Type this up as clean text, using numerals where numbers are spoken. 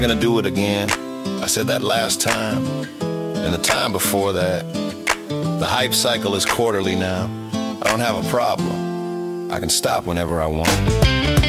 gonna do it again. I said that last time, and the time before that. The hype cycle is quarterly now. I don't have a problem. I can stop whenever I want.